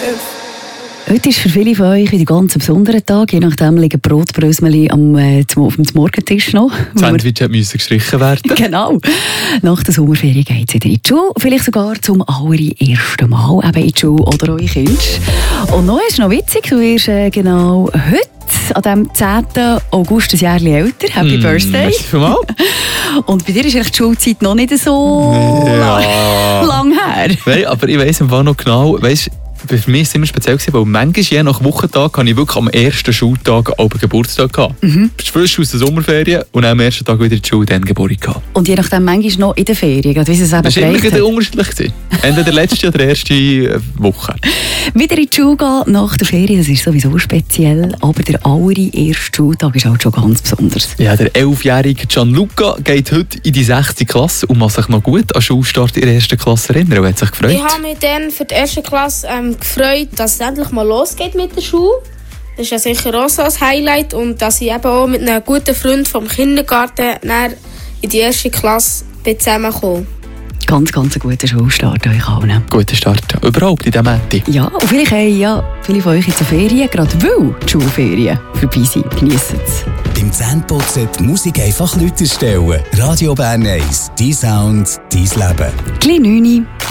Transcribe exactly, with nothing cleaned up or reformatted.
Heute ist für viele von euch ein ganz besonderer Tag. Je nachdem liegen Brotbrösmeli am, äh, zum, auf dem Morgentisch noch. Das Sandwich musste gestrichen werden. Genau. Nach der Sommerferien geht es wieder in die Schule. Vielleicht sogar zum allerersten Mal eben in die Schule oder eure Kinder. Und noch ist noch witzig, du wirst äh, genau heute an dem zehnten August ein Jahr älter. Happy mm, Birthday. Mal. Und bei dir ist eigentlich die Schulzeit noch nicht so ja. lang her. Nein, aber ich weiss im Fall noch genau, weißt, für mich war es immer speziell, weil manchmal je nach Wochentag hatte ich wirklich am ersten Schultag auch Geburtstag gehabt. Mhm. Frisch aus der Sommerferien und am ersten Tag wieder in die Schule, dann Geburt gehabt. Und je nachdem manchmal noch in der Ferien, wie es eben das war immer wieder unterschiedlich. Entweder letzte oder erste Woche. Wieder in die Schule gehen nach der Ferien, das ist sowieso speziell, aber der allererste Schultag ist halt schon ganz besonders. Ja, der elfjährige Gianluca geht heute in die sechste Klasse und muss sich noch gut an den Schulstart in der ersten Klasse erinnern. Er hat sich gefreut. Ich habe mich dann für die erste Klasse ähm, gefreut, dass es endlich mal losgeht mit der Schule. Das ist ja sicher auch so ein Highlight. Und dass ich eben auch mit einem guten Freund vom Kindergarten in die erste Klasse zusammenkomme. Ganz, ganz ein guter Schulstart euch allen. Guter Start, überhaupt in diesem Mänti. Ja, und vielleicht haben ja viele von euch jetzt Ferien, gerade weil die Schulferien vorbei sind. Geniessen es. Im Zentpot die Musik einfach lauter stellen. Radio Bern eins, dein Sound, dein Leben. Gleich neun.